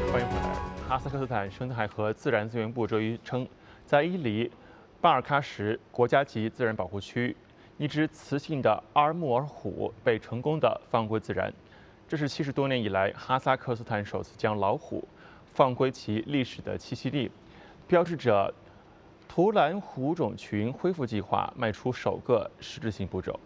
欢迎回来。哈萨克斯坦生态和自然资源部周一称，在伊犁巴尔喀什国家级自然保护区，一只雌性的阿尔穆尔虎被成功的放归自然。这是70多年以来哈萨克斯坦首次将老虎放归其历史的栖息地，标志着图兰虎种群恢复计划迈出首个实质性步骤。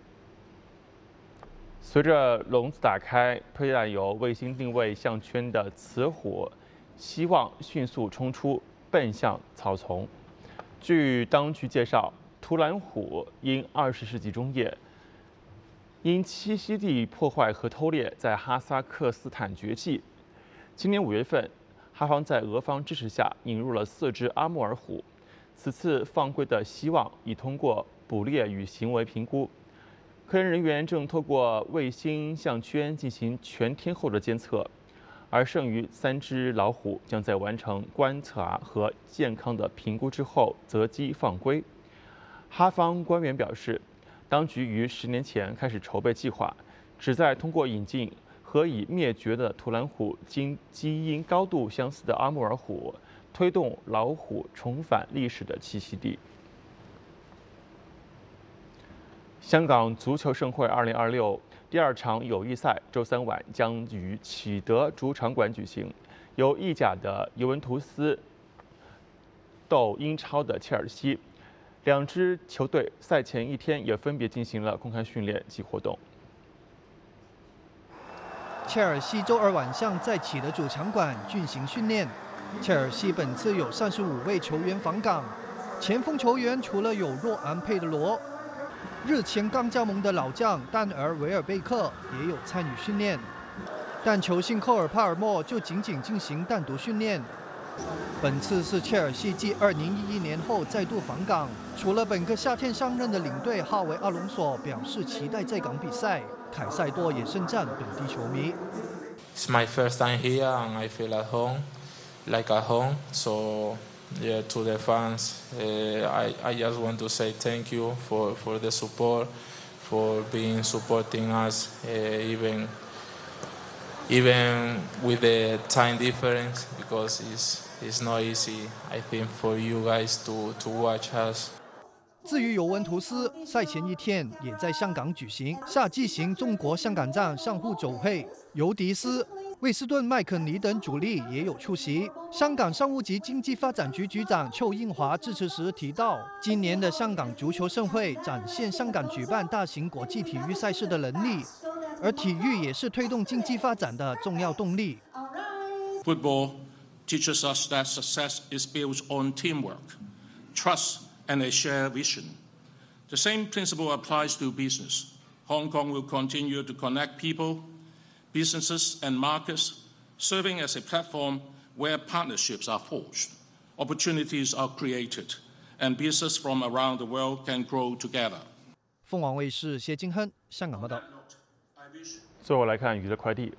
随着笼子打开，佩戴有卫星定位项圈的雌虎希望迅速冲出，奔向草丛。据当局介绍，图兰虎因20世纪中叶因栖息地破坏和偷猎，在哈萨克斯坦绝迹。今年5月份，哈方在俄方支持下引入了4只阿穆尔虎。此次放归的希望已通过捕猎与行为评估。科研人员正透过卫星项圈进行全天候的监测，而剩余3只老虎将在完成观察和健康的评估之后择机放归。哈方官员表示，当局于10年前开始筹备计划，旨在通过引进和已灭绝的图兰虎基因高度相似的阿穆尔虎，推动老虎重返历史的栖息地。香港足球盛会2026第2场友谊赛周3晚将于启德主场馆举行，由意甲的尤文图斯斗英超的切尔西，两支球队赛前一天也分别进行了公开训练及活动。 切尔西周2晚上在启德主场馆进行训练。切尔西本次有35位球员访港，前锋球员除了有洛安·佩德罗。日前刚加盟的老将丹尔维尔贝克也有参与训练，但球星科尔帕尔默就仅仅进行单独训练。本次是切尔西继2011年后再度访港，除了本个夏天上任的领队哈维·阿隆索表示期待在港比赛，凯塞多也盛赞本地球迷。 It's my first time here and I feel at home, like at home. So. Yeah, to the fans, I just want to say thank you for the support, for being supporting us, even with the time difference, because it's not easy, I think, for you guys to watch us. 至于尤文图斯，赛前一天也在香港举行夏季型中国香港站上互走会，尤迪斯、威斯顿·麦肯尼等主力也有出席。香港商务及经济发展局局长邱应华致辞时提到，今年的香港足球盛会展现香港举办大型国际体育赛事的能力，而体育也是推动经济发展的重要动力。 Football teaches us that success is built on teamwork, trust, and a shared vision. The same principle applies to business. Hong Kong will continue to connect people, businesses and markets, serving as a platform where partnerships are forged, opportunities are created, and business from around the world can grow together. 凤凰卫视谢金亨香港报道。 最后来看娱乐快递。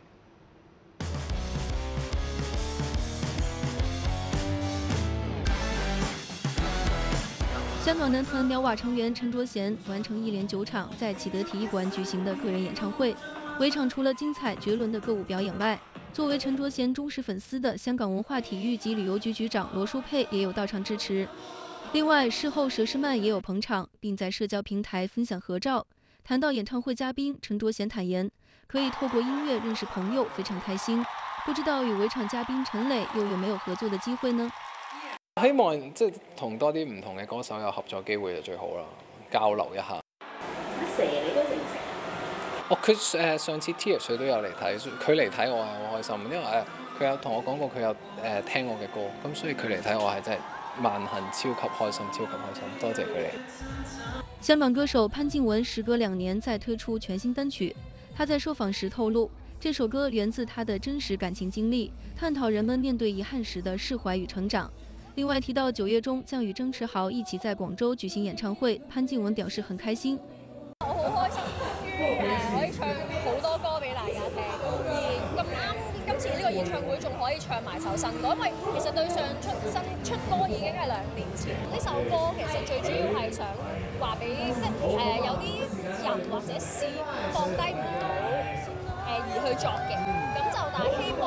香港男团鸟瓦成员陈卓贤完成1连9场在启德体育馆举行的个人演唱会。围场除了精彩绝伦的歌舞表演外，作为陈卓贤忠实粉丝的香港文化体育及旅游局局长罗淑佩也有到场支持。另外，事后佘诗曼也有捧场，并在社交平台分享合照。谈到演唱会嘉宾，陈卓贤坦言，可以透过音乐认识朋友，非常开心。不知道与围场嘉宾陳蕾又有沒有合作的機會呢？ 希望即係同多啲唔同嘅歌手有合作機會就最好啦，交流一下。 蛇你都認識？ 佢上次 Tears 佢都有嚟睇，佢嚟睇我係好開心，因為佢有同我講過佢有聽我嘅歌，咁所以佢嚟睇我係真係萬幸超級開心，超級開心，多謝佢哋。 香港歌手潘靖雯時隔2年再推出全新單曲，他在受訪時透露，這首歌源自他的真實感情經歷，探討人們面對遺憾時的釋懷與成長。另外提到9月中將與曾馳豪一起在廣州舉行演唱會，潘靖雯表示很開心。 我好開心，可以唱好多歌俾大家聽，而咁啱今次呢個演唱會仲可以唱埋首新歌，因為其實對上出歌已經係2年前。呢首歌其實最主要係想話俾有啲人或者事放低唔到而去作嘅，咁就但係希望終有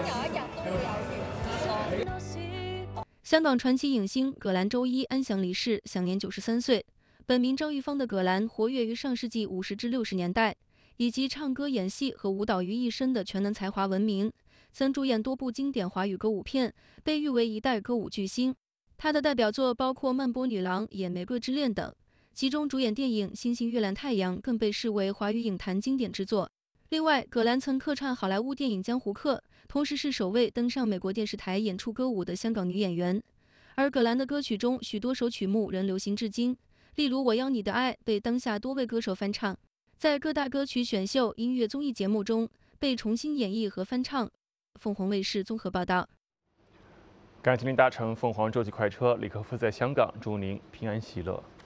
有一日都會有完結咯。 香港傳奇影星葛蘭周一安詳離世，享年93歲。本名張玉芳的葛蘭活躍於上世紀50至60年代，以及唱歌、演戲和舞蹈於一身的全能才華聞名，曾主演多部經典華語歌舞片，被譽為一代歌舞巨星。他的代表作包括《曼波女郎》、《野玫瑰之戀》等，其中主演電影《星星月亮太陽》更被視為華語影壇經典之作。另外，葛蘭曾客串好萊塢電影《江湖客》，同時是首位登上美國電視台演出歌舞的香港女演員。而葛蘭的歌曲中許多首曲目仍流行至今，例如《我要你的愛》被當下多位歌手翻唱，在各大歌曲選秀、音樂綜藝節目中被重新演繹和翻唱。鳳凰衛視綜合報道。 感謝您搭乘鳳凰洲際快車，李克夫在香港，祝您平安喜樂。